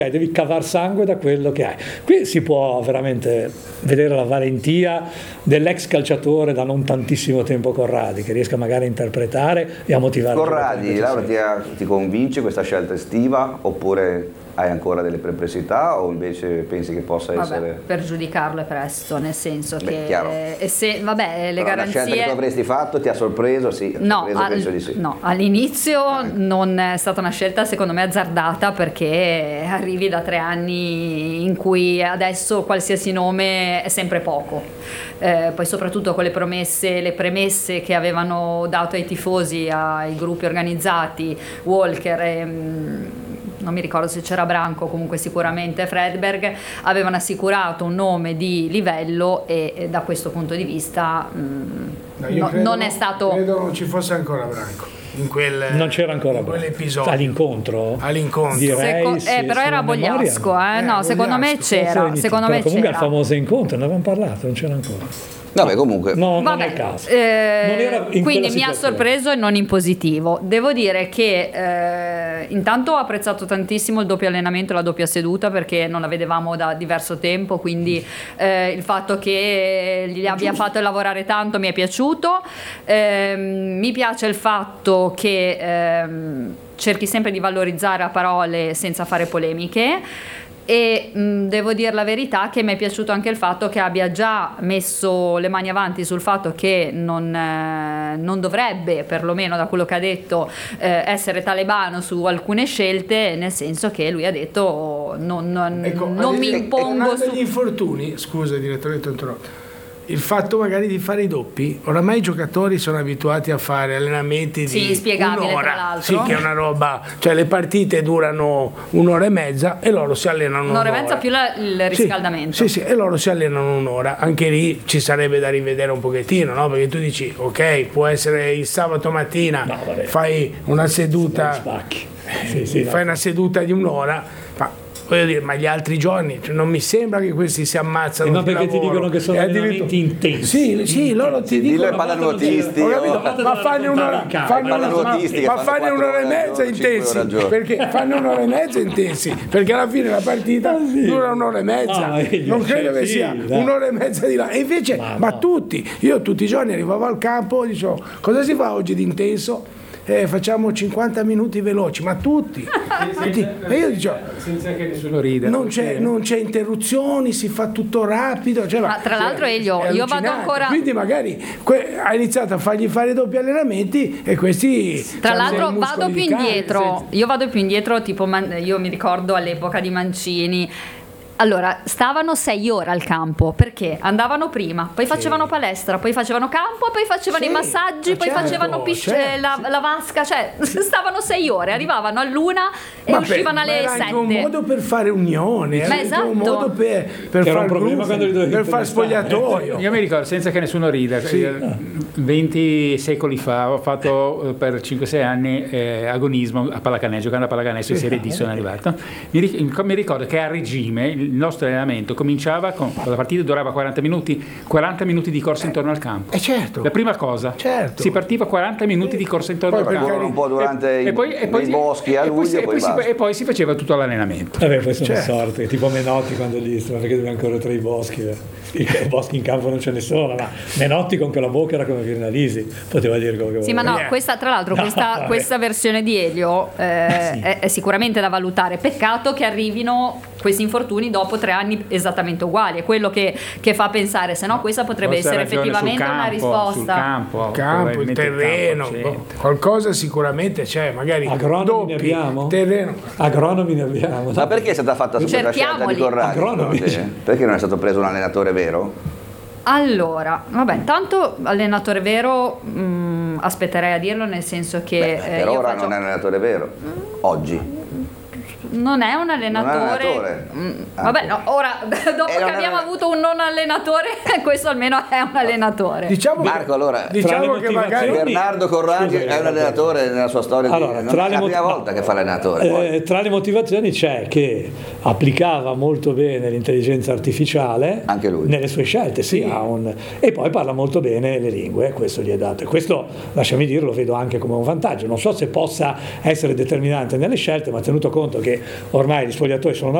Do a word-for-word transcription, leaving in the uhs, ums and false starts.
devi cavar sangue da quello che hai. Qui si può veramente vedere la valentia dell'ex calciatore da non tantissimo tempo Corradi, che riesca magari a interpretare e a motivare. Corradi, Laura, ti, ti convince questa scelta estiva oppure hai ancora delle perplessità o invece pensi che possa vabbè, essere... per giudicarlo è presto, nel senso Beh, che chiaro. e se, vabbè, le Però garanzie... la scelta che tu avresti fatto ti ha sorpreso? Sì, no, sorpreso, al, penso di sì. no, all'inizio non è stata una scelta secondo me azzardata, perché arrivi da tre anni in cui adesso qualsiasi nome è sempre poco, eh, poi soprattutto con le promesse, le premesse che avevano dato ai tifosi, ai gruppi organizzati, Walker e... non mi ricordo se c'era Branco, comunque sicuramente Fredberg, avevano assicurato un nome di livello e, e da questo punto di vista mh, no, no, credo, non è stato... credo non ci fosse ancora Branco in quel, non c'era ancora in quell'episodio. All'incontro? All'incontro. Direi, Seco- sì, eh, però era Bogliasco, eh? Eh, no, secondo me Bogliasco. c'era, secondo me comunque c'era. al famoso incontro, ne avevamo parlato, non c'era ancora. Vabbè, comunque... No, non Vabbè, è il caso. eh, Non era in quindi quella mi ha situazione. sorpreso e non in positivo. Devo dire che eh, intanto ho apprezzato tantissimo il doppio allenamento e la doppia seduta, perché non la vedevamo da diverso tempo, quindi eh, il fatto che gli abbia fatto lavorare tanto mi è piaciuto. Eh, mi piace il fatto che ehm, cerchi sempre di valorizzare a parole senza fare polemiche. E mh, devo dire la verità che mi è piaciuto anche il fatto che abbia già messo le mani avanti sul fatto che non, eh, non dovrebbe, perlomeno da quello che ha detto, eh, essere talebano su alcune scelte, nel senso che lui ha detto non, non, Ecco, non mi impongo su... gli infortuni, scusa direttore, ti ho interrotto. Il fatto magari di fare i doppi, oramai i giocatori sono abituati a fare allenamenti Sì, di inspiegabile, un'ora, tra l'altro. sì, che è una roba, cioè le partite durano un'ora e mezza e loro si allenano Un'ora un'ora. e mezza più la- il riscaldamento. Sì, sì, sì, e loro si allenano un'ora. Anche lì ci sarebbe da rivedere un pochettino, no? Perché tu dici, ok, può essere il sabato mattina, No, vabbè. fai una seduta, Spacchi. Sì, sì, fai no. una seduta di un'ora, ma voglio dire, ma gli altri giorni, cioè, non mi sembra che questi si ammazzano E ma di perché ti lavoro. dicono che sono E allenamenti addirittura- intensi? Sì, sì, loro ti Dillo ai dicono pallanuotisti, ho capito, oh. ma fanno un'ora, fanno una- pallanuotisti che ma fanno fanno quattro un'ora e ore al mezza giorno, cinque intensi, ore al giorno. perché fanno un'ora e mezza intensi, perché alla fine la partita dura un'ora e mezza, Ah, meglio, non credo cioè, che sì, sia dai. un'ora e mezza di là, e invece, Ma ma, no. tutti, io tutti i giorni arrivavo al campo, dicevo, cosa si fa oggi di intenso? Eh, facciamo cinquanta minuti veloci, ma tutti, tutti. E io dicevo, senza che nessuno rida. non c'è, non c'è interruzioni, si fa tutto rapido. Cioè, Ma tra l'altro, Elio, è io vado allucinante. ancora- Quindi magari que- ha iniziato a fargli fare doppi allenamenti e questi... Tra c'hanno l'altro dei muscoli vado più di carne. indietro, io vado più indietro, tipo Man- io mi ricordo all'epoca di Mancini. Allora, stavano sei ore al campo, perché andavano prima, poi facevano palestra, poi facevano campo, poi facevano Sì, i massaggi, ma poi certo, facevano pisc- certo, la, sì. la vasca, cioè stavano sei ore, arrivavano all'una e Ma uscivano per- ma alle era anche un sette. modo per fare unione, era Ma anche esatto. un modo per, per Era un fare problema gruppo, quando li dovevi per fare intervistare. spogliatoio. Io mi ricordo, senza che nessuno rida, eh, venti secoli fa ho fatto eh, per cinque sei anni eh, agonismo a pallacanestro, giocando a pallacanestro in Serie D sono arrivato. Mi, ric- mi ricordo che a regime il nostro allenamento cominciava con la partita durava quaranta minuti, quaranta minuti di corsa intorno al campo. E certo. La prima cosa, Certo. si partiva quaranta minuti di corsa intorno Poi al campo. Corrono un po' durante i, nei boschi a e poi si- luglio e e poi poi si- basta. e poi si faceva tutto l'allenamento. Vabbè, poi sono Certo. sorte, tipo Menotti quando gli disse, ma perché devi ancora tra i boschi? I i boschi in campo non ce ne sono, ma Menotti con quella bocca era come Virnalisi, poteva dire quello che Sì, ma voleva. no, questa, tra l'altro No, questa, vabbè. questa versione di Elio eh, sì. è, è sicuramente da valutare. Peccato che arrivino questi infortuni dopo tre anni esattamente uguali, è quello che, che fa pensare, se no questa potrebbe Forse ha essere ragione effettivamente sul una campo, risposta. sul campo, Campo, il probabilmente terreno, campo, boh, sì. qualcosa sicuramente c'è, magari Agronomi ne doppi, abbiamo? terreno. Agronomi ne abbiamo. Ma perché è stata fatta su questa scelta Cerchiamoli. di Corradi? Agronomi. secondo te? Perché non è stato preso un allenatore vero? Allora, vabbè, tanto allenatore vero mh, aspetterei a dirlo, nel senso che Beh, eh, per io ora faccio- non è un allenatore vero. Oggi. non è un allenatore, allenatore? Mm, Ah, vabbè, ok. no, ora dopo Eh, che non abbiamo è- avuto un non allenatore, questo almeno è un allenatore. Diciamo Marco, che, allora, diciamo tra le che magari motivazioni- Bernardo Corradi Scusa, è un allenatore nella sua storia di- Allora, non tra è le la moti- prima no. volta che fa l'allenatore. poi. Eh, tra le motivazioni c'è che applicava molto bene l'intelligenza artificiale Anche lui. nelle sue scelte, sì, ha un- e poi parla molto bene le lingue, questo gli è dato. E questo, lasciami dire, lo vedo anche come un vantaggio. Non so se possa essere determinante nelle scelte, ma tenuto conto che ormai gli spogliatoi sono una